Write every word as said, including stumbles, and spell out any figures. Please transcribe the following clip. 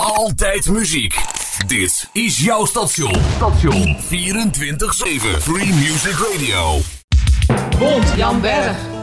Altijd muziek. Dit is jouw station. Station vierentwintig zeven. Free Music Radio. Bond Jan Berg.